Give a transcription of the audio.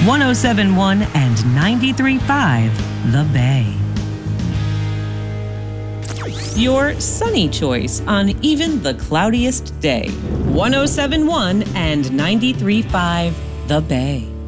1071 and 93.5 The Bay. Your sunny choice on even the cloudiest day. 1071 and 93.5 The Bay.